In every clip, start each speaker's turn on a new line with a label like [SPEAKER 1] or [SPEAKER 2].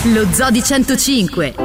[SPEAKER 1] Lo Zoo di 105.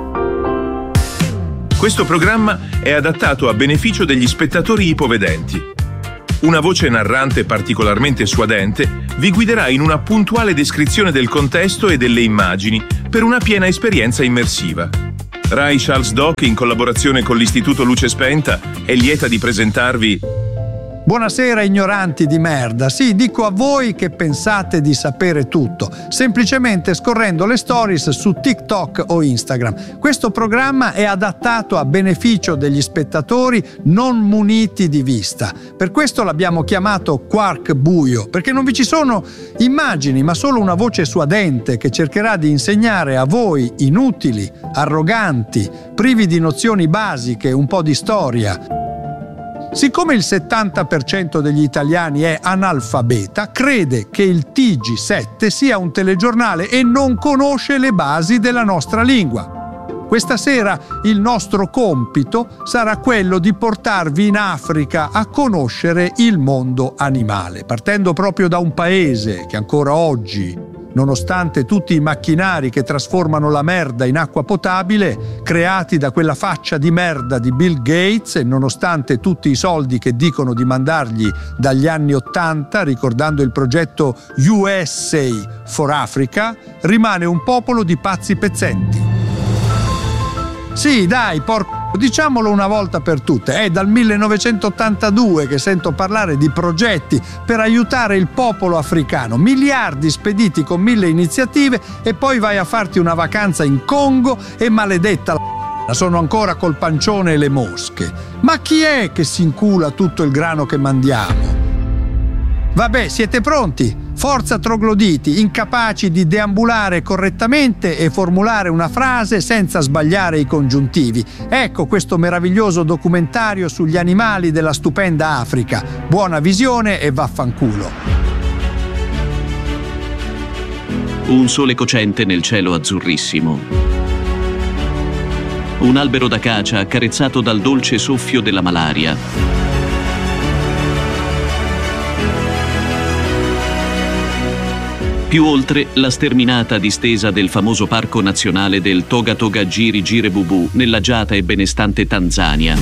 [SPEAKER 2] Questo programma è adattato a beneficio degli spettatori ipovedenti. Una voce narrante particolarmente suadente vi guiderà in una puntuale descrizione del contesto e delle immagini per una piena esperienza immersiva. Rai Charles Doc, in collaborazione con l'Istituto Luce Spenta, è lieta di presentarvi...
[SPEAKER 3] Buonasera ignoranti di merda, sì, dico a voi che pensate di sapere tutto, semplicemente scorrendo le stories su TikTok o Instagram. Questo programma è adattato a beneficio degli spettatori non muniti di vista. Per questo l'abbiamo chiamato Quark Buio, perché non vi ci sono immagini, ma solo una voce suadente che cercherà di insegnare a voi inutili, arroganti, privi di nozioni basiche, un po' di storia. Siccome il 70% degli italiani è analfabeta, crede che il TG7 sia un telegiornale e non conosce le basi della nostra lingua. Questa sera il nostro compito sarà quello di portarvi in Africa a conoscere il mondo animale, partendo proprio da un paese che ancora oggi, nonostante tutti i macchinari che trasformano la merda in acqua potabile, creati da quella faccia di merda di Bill Gates, e nonostante tutti i soldi che dicono di mandargli dagli anni *80, ricordando il progetto USA for Africa, rimane un popolo di pazzi pezzenti. Sì, dai, diciamolo una volta per tutte, è dal 1982 che sento parlare di progetti per aiutare il popolo africano, miliardi spediti con 1000 iniziative, e poi vai a farti una vacanza in Congo e maledetta sono ancora col pancione e le mosche. Ma chi è che si incula tutto il grano che mandiamo? Vabbè, siete pronti? Forza trogloditi, incapaci di deambulare correttamente e formulare una frase senza sbagliare i congiuntivi. Ecco questo meraviglioso documentario sugli animali della stupenda Africa. Buona visione e vaffanculo.
[SPEAKER 4] Un sole cocente nel cielo azzurrissimo. Un albero d'acacia accarezzato dal dolce soffio della malaria. Più oltre la sterminata distesa del famoso parco nazionale del Toga Toga Giri Gire Bubu nell'agiata e benestante Tanzania.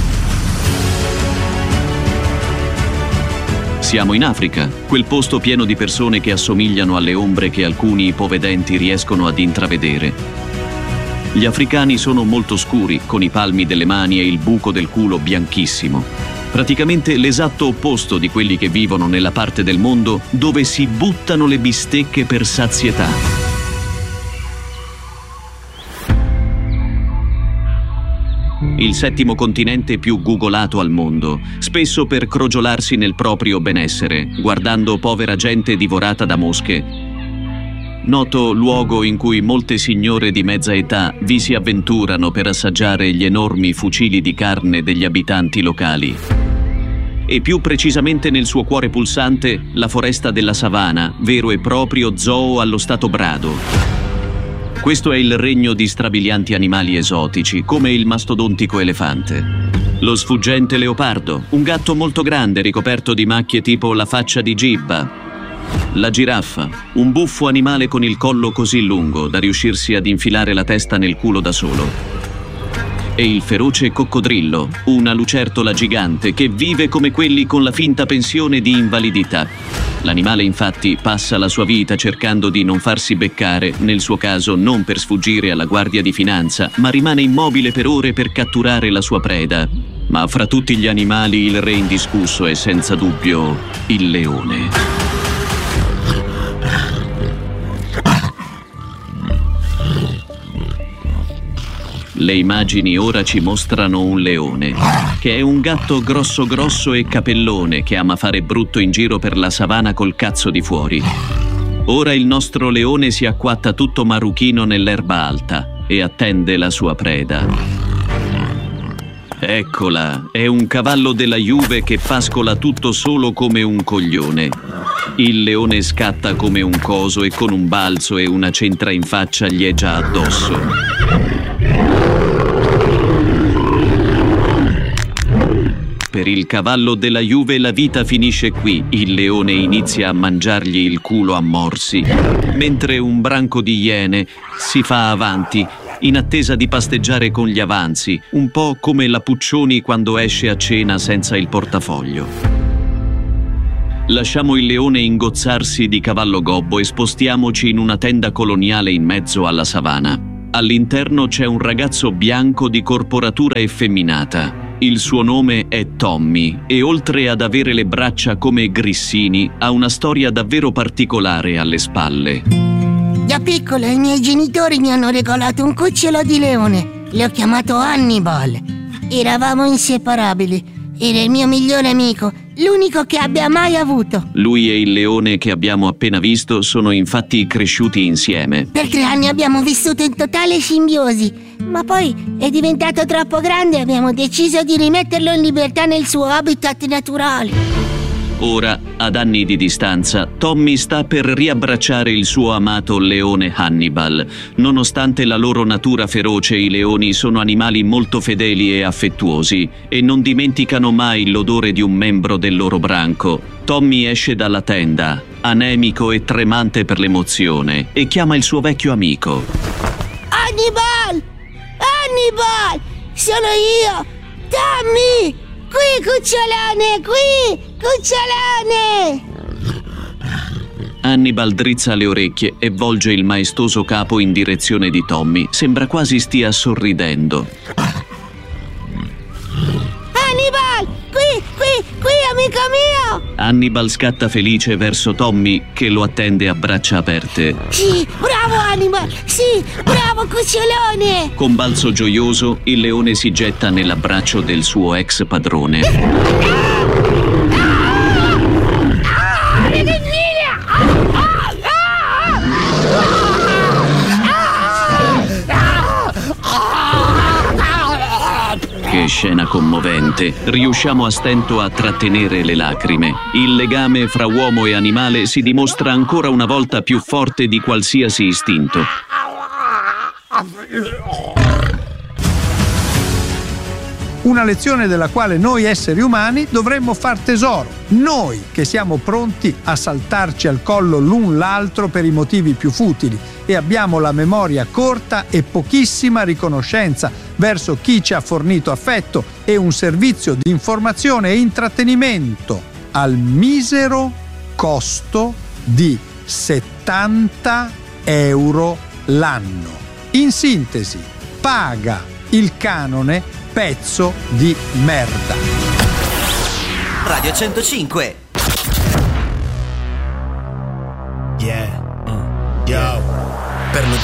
[SPEAKER 4] Siamo in Africa, quel posto pieno di persone che assomigliano alle ombre che alcuni ipovedenti riescono ad intravedere. Gli africani sono molto scuri, con i palmi delle mani e il buco del culo bianchissimo. Praticamente l'esatto opposto di quelli che vivono nella parte del mondo dove si buttano le bistecche per sazietà. Il settimo continente più googolato al mondo, spesso per crogiolarsi nel proprio benessere, guardando povera gente divorata da mosche. Noto luogo in cui molte signore di mezza età vi si avventurano per assaggiare gli enormi fucili di carne degli abitanti locali. E più precisamente nel suo cuore pulsante, la foresta della savana, vero e proprio zoo allo stato brado. Questo è il regno di strabilianti animali esotici, come il mastodontico elefante. Lo sfuggente leopardo, un gatto molto grande ricoperto di macchie tipo la faccia di Gibba. La giraffa, un buffo animale con il collo così lungo da riuscirsi ad infilare la testa nel culo da solo. E il feroce coccodrillo, una lucertola gigante che vive come quelli con la finta pensione di invalidità. L'animale infatti passa la sua vita cercando di non farsi beccare, nel suo caso non per sfuggire alla guardia di finanza, ma rimane immobile per ore per catturare la sua preda. Ma fra tutti gli animali il re indiscusso è senza dubbio il leone. Le immagini ora ci mostrano un leone, che è un gatto grosso grosso e capellone che ama fare brutto in giro per la savana col cazzo di fuori. Ora il nostro leone si acquatta tutto marruchino nell'erba alta e attende la sua preda. Eccola, è un cavallo della Juve che pascola tutto solo come un coglione. Il leone scatta come un coso e con un balzo e una centra in faccia gli è già addosso. Per il cavallo della Juve la vita finisce qui. Il leone inizia a mangiargli il culo a morsi, mentre un branco di iene si fa avanti in attesa di pasteggiare con gli avanzi, un po' come la Puccioni quando esce a cena senza il portafoglio. Lasciamo il leone ingozzarsi di cavallo gobbo e spostiamoci in una tenda coloniale in mezzo alla savana. All'interno c'è un ragazzo bianco di corporatura effeminata. Il suo nome è Tommy e oltre ad avere le braccia come grissini, ha una storia davvero particolare alle spalle.
[SPEAKER 5] Da piccola i miei genitori mi hanno regalato un cucciolo di leone. L'ho chiamato Hannibal. Eravamo inseparabili. Era il mio migliore amico, l'unico che abbia mai avuto.
[SPEAKER 4] Lui e il leone che abbiamo appena visto sono infatti cresciuti insieme.
[SPEAKER 5] Per 3 anni abbiamo vissuto in totale simbiosi, ma poi è diventato troppo grande e abbiamo deciso di rimetterlo in libertà nel suo habitat naturale.
[SPEAKER 4] Ora, ad anni di distanza, Tommy sta per riabbracciare il suo amato leone Hannibal. Nonostante la loro natura feroce, i leoni sono animali molto fedeli e affettuosi e non dimenticano mai l'odore di un membro del loro branco. Tommy esce dalla tenda, anemico e tremante per l'emozione, e chiama il suo vecchio amico.
[SPEAKER 5] Hannibal! Hannibal! Sono io! Tommy! Qui, cucciolone! Qui! Cucciolone!
[SPEAKER 4] Hannibal drizza le orecchie e volge il maestoso capo in direzione di Tommy. Sembra quasi stia sorridendo.
[SPEAKER 5] Hannibal! Qui, amico mio!
[SPEAKER 4] Hannibal scatta felice verso Tommy che lo attende a braccia aperte.
[SPEAKER 5] Sì, bravo Hannibal! Sì, bravo cucciolone!
[SPEAKER 4] Con balzo gioioso, il leone si getta nell'abbraccio del suo ex padrone. Che scena commovente. Riusciamo a stento a trattenere le lacrime. Il legame fra uomo e animale si dimostra ancora una volta più forte di qualsiasi istinto.
[SPEAKER 3] Una lezione della quale noi esseri umani dovremmo far tesoro. Noi che siamo pronti a saltarci al collo l'un l'altro per i motivi più futili e abbiamo la memoria corta e pochissima riconoscenza verso chi ci ha fornito affetto e un servizio di informazione e intrattenimento al misero costo di 70 euro l'anno. In sintesi, paga il canone pezzo di merda.
[SPEAKER 6] Radio 105.
[SPEAKER 7] Yeah. Yo. Per